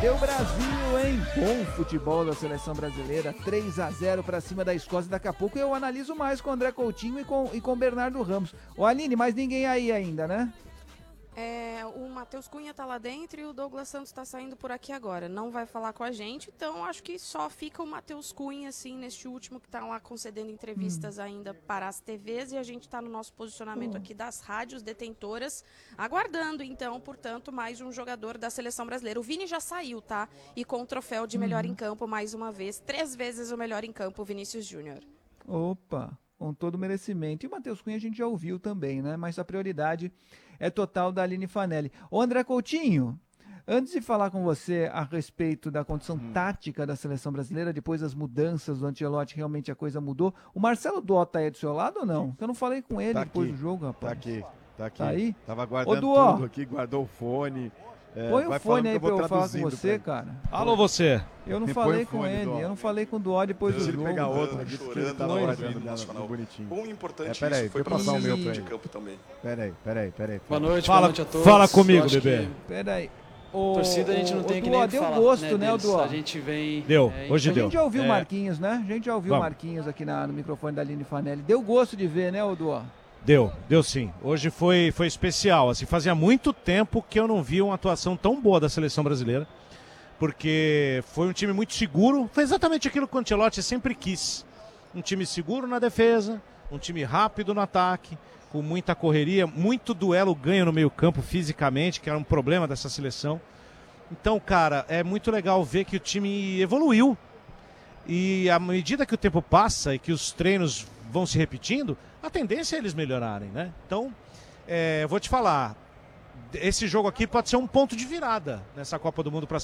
Deu Brasil, hein? Bom futebol da seleção brasileira, 3-0 pra cima da Escócia. Daqui a pouco eu analiso mais com o André Coutinho e com o Bernardo Ramos. Ô Aline, mas ninguém aí ainda, né? O Matheus Cunha tá lá dentro e o Douglas Santos tá saindo por aqui agora. Não vai falar com a gente, então acho que só fica o Matheus Cunha, assim, neste último que tá lá concedendo entrevistas ainda para as TVs, e a gente tá no nosso posicionamento aqui das rádios detentoras, aguardando, então, portanto, mais um jogador da seleção brasileira. O Vini já saiu, tá? E com o troféu de melhor em campo, mais uma vez, 3 vezes o melhor em campo, Vinícius Júnior. Opa, com todo merecimento. E o Matheus Cunha a gente já ouviu também, né? Mas a prioridade é total da Aline Fanelli. Ô André Coutinho, antes de falar com você a respeito da condição tática da seleção brasileira, depois das mudanças do Ancelotti, realmente a coisa mudou. O Marcelo Dota aí do seu lado ou não? Eu não falei com ele depois do jogo, rapaz. Tá aqui. Tá aí? Tava guardando tudo aqui, guardou o fone. Põe o fone aí pra eu falar com você, cara. Alô, você. Eu não falei com ele, eu não falei com o Duó depois do jogo. Pegar outro aqui, chorando tava na guardando Nacional. bonitinho. Bom e importante peraí, isso foi para passar o meu de pra ele. campo também. Peraí. Boa noite a todos. Fala comigo, bebê. Peraí. Torcida a gente não tem que nem deu falar, gosto, né, o deles. Duó? A gente vem... Hoje A deu. gente já ouviu o Marquinhos, né? A gente já ouviu o Vamos. Marquinhos aqui no microfone da Aline Fanelli. Deu gosto de ver, né, o Duó? Deu sim. Hoje foi especial. Assim, fazia muito tempo que eu não via uma atuação tão boa da seleção brasileira, porque foi um time muito seguro. Foi exatamente aquilo que o Ancelotti sempre quis. Um time seguro na defesa, um time rápido no ataque, com muita correria, muito duelo ganho no meio-campo fisicamente, que era um problema dessa seleção. Então, cara, é muito legal ver que o time evoluiu. E à medida que o tempo passa e que os treinos vão se repetindo, a tendência é eles melhorarem, né? Então, vou te falar, esse jogo aqui pode ser um ponto de virada nessa Copa do Mundo para